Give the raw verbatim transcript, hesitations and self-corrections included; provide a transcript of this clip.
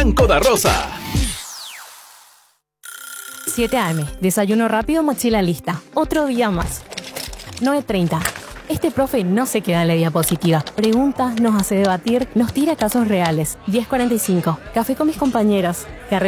Banco da Rosa. siete a eme, desayuno rápido, mochila lista. Otro día más. nueve treinta. Este profe no se queda en la diapositiva. Pregunta, nos hace debatir, nos tira casos reales. diez cuarenta y cinco. Café con mis compañeros.